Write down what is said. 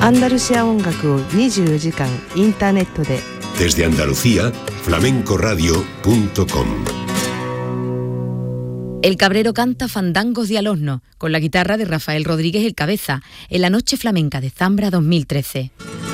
アンダルシア音楽を24時間インターネットで Desde Andalucía, flamencoradio.com. El Cabrero canta Fandangos de Alosno, con la guitarra de Rafael Rodríguez el Cabeza, en la Noche Flamenca de Zambra 2013.